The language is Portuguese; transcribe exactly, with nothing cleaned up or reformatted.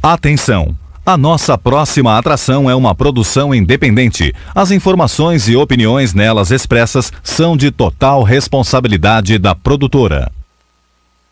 Atenção! A nossa próxima atração é uma produção independente. As informações e opiniões nelas expressas são de total responsabilidade da produtora.